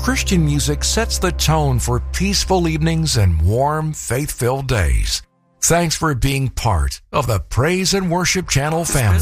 Christian music sets the tone for peaceful evenings and warm, faith-filled days. Thanks for being part of the Praise and Worship Channel family.